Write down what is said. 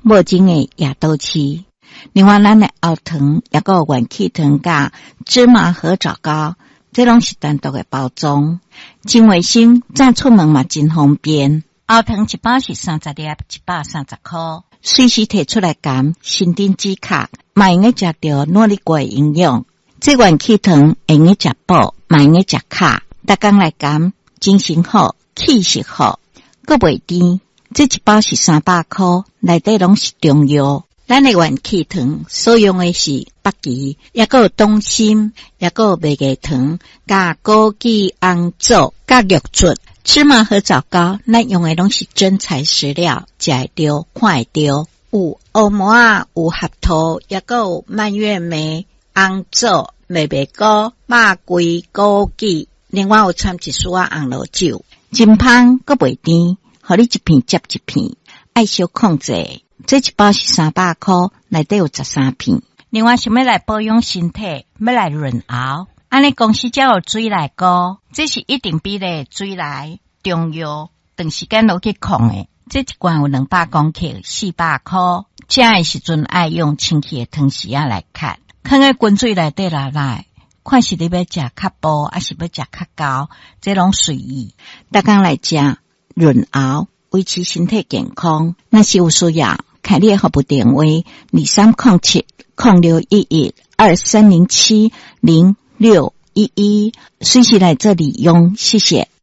无精的夜豆豉。另外，咱的熬糖也有元气糖甲芝麻和枣膏，这拢是单独的包装，真卫生，早出门嘛真方便。熬糖一包是30粒，130块，随时摕出来含，身体止卡，嘛用个食到努力过的营养。这元气糖用个食补，嘛用个食卡，逐工来含，精神好，气色好，阁袂甜。这一包是300块，内底拢是中药。咱的元气糖所用的是北芪，也有冬参，也有麦芽糖，加枸杞、红枣，加玉竹。芝麻和枣膏，咱用的拢是真材实料，食会到，看会到。有黑木仔，有合桃，也有蔓越莓、红枣、麦芽膏、肉桂、枸杞，另外有掺一丝红萝酒，真香，阁袂甜，互你一片接一片，爱小控制。这一包是300块，内底有13片。另外想要来保养身体，要来润喉，安尼公司才有水来膏，这是一定比例水来中药，长时间落去控的。这一罐有200公克，400块。食的时阵爱用清气的汤匙仔来看，放在滚水内底来，看是你要食较薄，还是要食较厚，这拢随意。逐工来食润喉，维持身体健康。若是有需要，看你的服务电话：0307-0611-2307-0611，随时来这里用，谢谢。